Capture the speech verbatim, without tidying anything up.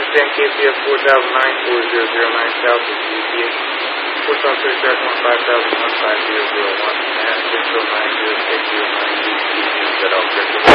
ten K P S four thousand nine, four zero zero nine South is G P A. four South City Track one five thousand one five zero zero one, and Central nine zero six zero nine G P A, set out